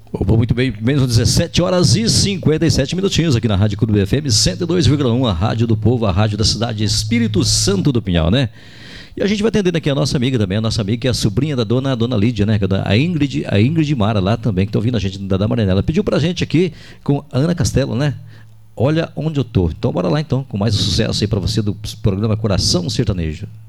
Opa, muito bem, mesmo 17 horas e 57 minutinhos aqui na Rádio Clube FM 102,1, a rádio do povo, a rádio da cidade Espírito Santo do Pinhal, né? E a gente vai atendendo aqui a nossa amiga também, a nossa amiga que é a sobrinha da dona Lídia, né? A Ingrid Mara lá também, que está ouvindo a gente da Maranhão. Ela pediu pra gente aqui com a Ana Castelo, né? Olha onde eu tô. Então bora lá então, com mais um sucesso aí pra você do programa Coração Sertanejo.